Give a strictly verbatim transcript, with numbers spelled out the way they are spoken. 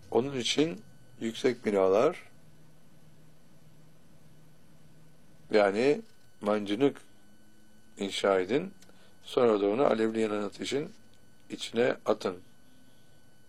Onun için yüksek binalar, yani mancınık inşa edin. Sonra da onu alevli yanan ateşin içine atın.